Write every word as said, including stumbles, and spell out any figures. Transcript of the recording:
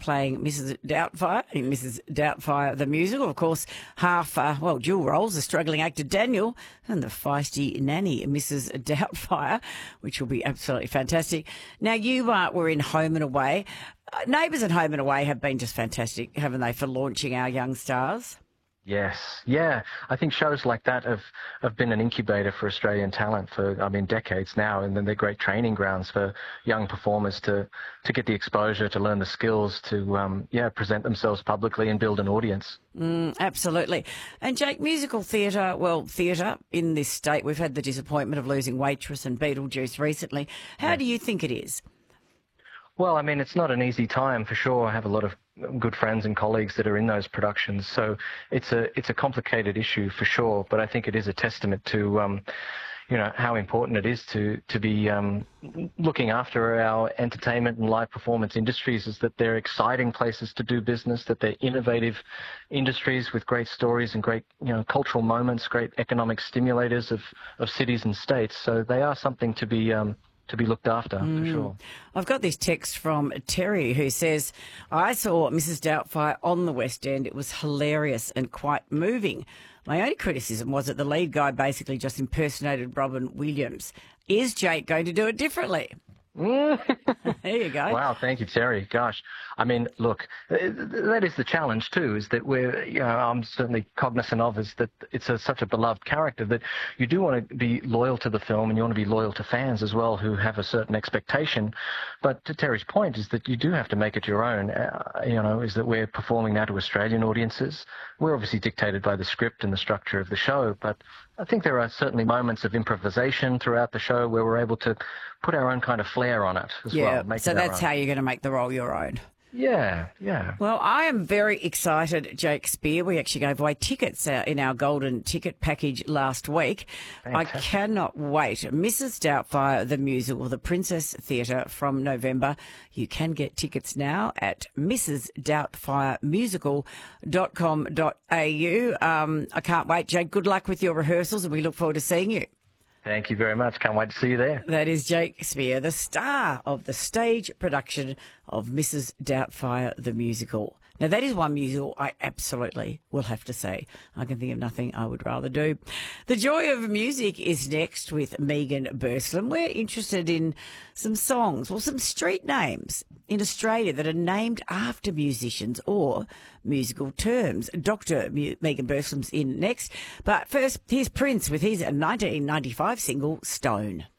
playing Missus Doubtfire in Missus Doubtfire the musical. Of course, half, uh, well, dual roles, the struggling actor Daniel and the feisty nanny Missus Doubtfire, which will be absolutely fantastic. Now, you uh, were in Home and Away. Uh, Neighbours and Home and Away have been just fantastic, haven't they, for launching our young stars? Yes, yeah. I think shows like that have, have been an incubator for Australian talent for, I mean, decades now, and then they're great training grounds for young performers to, to get the exposure, to learn the skills, to, um, yeah, present themselves publicly and build an audience. Mm, absolutely. And Jake, musical theatre, well, theatre in this state, we've had the disappointment of losing Waitress and Beetlejuice recently. How yeah. do you think it is? Well, I mean, it's not an easy time for sure. I have a lot of good friends and colleagues that are in those productions, so it's a it's a complicated issue for sure. But I think it is a testament to, um, you know, how important it is to to be um, looking after our entertainment and live performance industries. Is that they're exciting places to do business, that they're innovative industries with great stories and great, you know, cultural moments, great economic stimulators of of cities and states. So they are something to be. Um, to be looked after, mm. for sure. I've got this text from Terry who says, I saw Missus Doubtfire on the West End. It was hilarious and quite moving. My only criticism was that the lead guy basically just impersonated Robin Williams. Is Jake going to do it differently? There you go. Wow, thank you, Terry. Gosh, I mean, look, that is the challenge too. Is that we're, you know, I'm certainly cognizant of is that it's a, such a beloved character that you do want to be loyal to the film and you want to be loyal to fans as well who have a certain expectation. But to Terry's point is that you do have to make it your own. Uh, you know, is that we're performing now to Australian audiences. We're obviously dictated by the script and the structure of the show, but I think there are certainly moments of improvisation throughout the show where we're able to put our own kind of flair on it as yeah, well. Make so it that's our how you're going to make the role your own. Yeah, yeah. Well, I am very excited, Jake Spear. We actually gave away tickets uh, in our golden ticket package last week. Fantastic. I cannot wait. Missus Doubtfire, the musical, the Princess Theatre from November. You can get tickets now at mrs doubtfire musical dot com dot a u. Um, I can't wait, Jake. Good luck with your rehearsals and we look forward to seeing you. Thank you very much. Can't wait to see you there. That is Jake Spear, the star of the stage production of Missus Doubtfire, the musical. Now, that is one musical I absolutely will have to say. I can think of nothing I would rather do. The Joy of Music is next with Megan Burslem. We're interested in some songs or some street names in Australia that are named after musicians or musical terms. Doctor Megan Burslem's in next. But first, here's Prince with his nineteen ninety-five single, Stone.